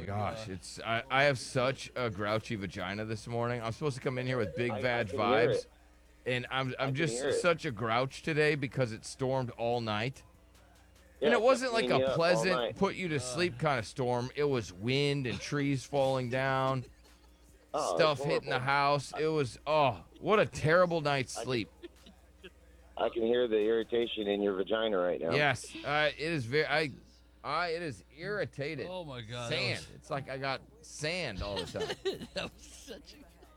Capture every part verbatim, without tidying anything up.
gosh, uh, it's I, I have such a grouchy vagina this morning. I'm supposed to come in here with big I, I vag can hear vibes, it. and I'm I I'm can hear just it. such a grouch today because it stormed all night. Yeah, And it it wasn't kept like me a up all pleasant, night. put you to sleep kind of storm. It was wind and trees falling down, Oh, it's stuff hitting the horrible. house. It was, oh, what a terrible night's I- sleep. I can hear the irritation in your vagina right now. Yes, uh, it is very, I, I, it is irritated. Oh my god. Sand. It's like I got sand all the time. That was, that was such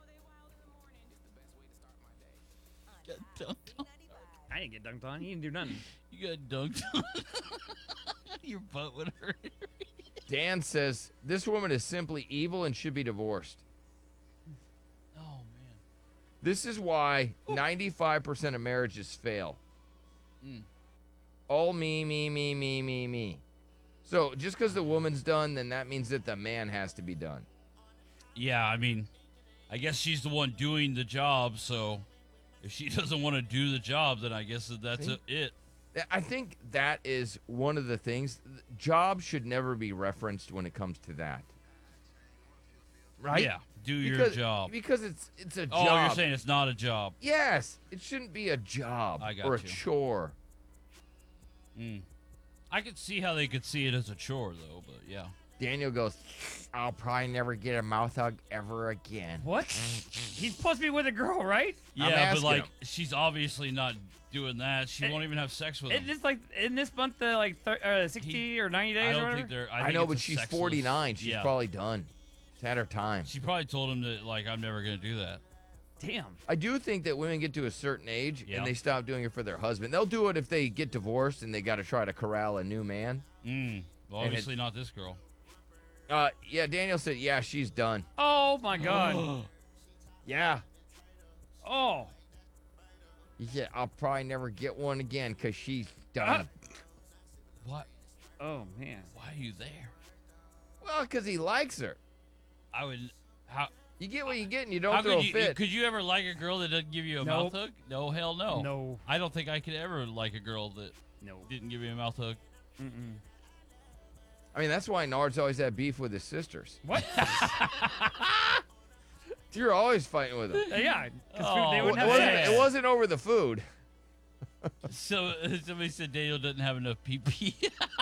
a. Got dunked on. I didn't get dunked on. He didn't do nothing. You got dunked on. Your butt would hurt. Dan says, this woman is simply evil and should be divorced. Oh man. This is why ninety-five percent of marriages fail. Mm. All me, me, me, me, me, me. So just because the woman's done, then that means that the man has to be done. Yeah, I mean, I guess she's the one doing the job, so if she doesn't want to do the job, then I guess that that's See? it. I think that is one of the things. Job should never be referenced when it comes to that. Right? Yeah, do your Because- job. Because it's it's a Oh, job. you're saying it's not a job. Yes, it shouldn't be a job I got or a you. chore. Mm. I could see how they could see it as a chore, though, but yeah. Daniel goes, I'll probably never get a mouth hug ever again. What? He's supposed to be with a girl, right? Yeah, but asking like, him. she's obviously not doing that. She It- won't even have sex with Isn't him. this like in this month, uh, like thir- uh, sixty He- or ninety I days or don't whatever? think they're. I, I, think know, it's but a she's sexless- forty-nine. She's yeah. probably done. She's had her time. She probably told him that, like, I'm never gonna do that. Damn. I do think that women get to a certain age Yeah. and they stop doing it for their husband. They'll do it if they get divorced and they got to try to corral a new man. Mm. Well, And obviously not this girl. Uh, yeah, Daniel said, yeah, she's done. Oh my god. Yeah. Oh. He said, I'll probably never get one again because she's done. What? Oh man. Why are you there? Well, because he likes her. I would. How? You get what you get and you don't How throw could a you? fit. Could you ever like a girl that doesn't give you a Nope. mouth hug? No, hell no. No. I don't think I could ever like a girl that No. didn't give me a mouth hug. Mm-mm. I mean, that's why Nard's always had beef with his sisters. What? You're always fighting with them. Uh, yeah. Because Oh, they It wouldn't have wasn't, sex. it wasn't over the food. So somebody said Daniel doesn't have enough pee pee.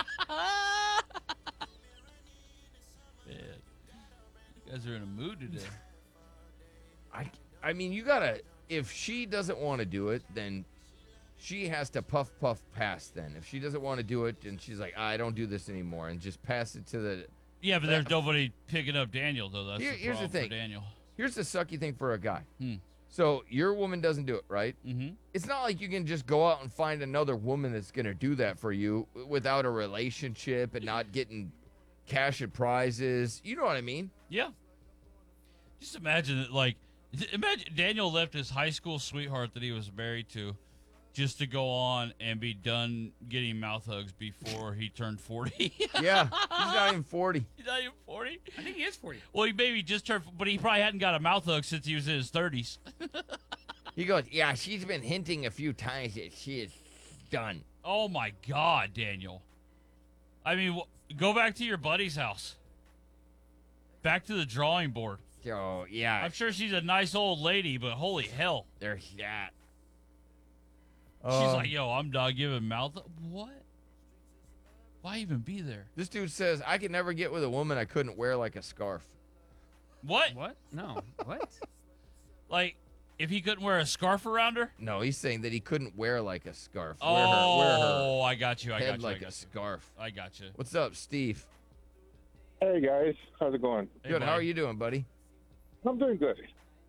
Man, you guys are in a mood today. I, I mean, you gotta. If she doesn't want to do it, then she has to puff puff pass. Then, if she doesn't want to do it, then she's like, I don't do this anymore, and just pass it to the. Yeah, but there's nobody picking up Daniel though. That's Here- the here's the problem thing. for Daniel. Here's the sucky thing for a guy. Hmm. So your woman doesn't do it, right? Mm-hmm. It's not like you can just go out and find another woman that's gonna do that for you without a relationship and not getting cash and prizes. You know what I mean? Yeah. Just imagine that, like, imagine Daniel left his high school sweetheart that he was married to just to go on and be done getting mouth hugs before he turned forty. Yeah, he's not even forty. He's not even forty? I think he is forty. Well, he maybe just turned, but he probably hadn't got a mouth hug since he was in his thirties. He goes, yeah, she's been hinting a few times that she is done. Oh, my God, Daniel. I mean, wh- go back to your buddy's house. Back to the drawing board. So yeah, I'm sure she's a nice old lady, but holy hell. there's that. She's Uh, like, yo, I'm not giving mouth. What? Why even be there? This dude says, I could never get with a woman I couldn't wear like a scarf. What? What? No. What? Like, if he couldn't wear a scarf around her? No, he's saying that he couldn't wear like a scarf. Oh, wear her, wear I got you. her I head got you. like I a got scarf. you. I got you. What's up, Steve? Hey guys, how's it going? Hey, Good. How buddy. are you doing, buddy? I'm doing good.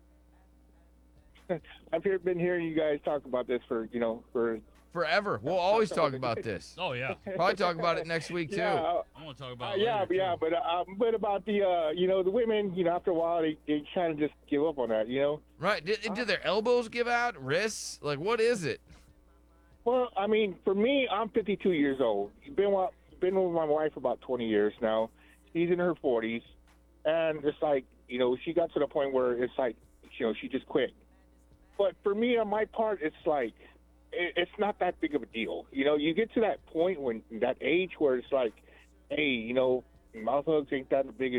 I've hear, been hearing you guys talk about this for you know for Forever. We'll always talk about this. Oh, yeah. Probably talk about it next week too. yeah, uh, I want to talk uh, about it yeah, later, yeah, too. but uh, but about the uh, you know the women, you know, after a while they, they kind of just give up on that, you know. Right? Did, did their elbows give out? Wrists? Like, what is it? Well, I mean, for me, I'm fifty-two years old. Been wa- been with my wife for about twenty years now. She's in her forties, and it's like you know she got to the point where it's like you know she just quit. But for me, on my part, it's like it, it's not that big of a deal. You know, you get to that point when that age where it's like, hey, you know, mouth hugs ain't that big a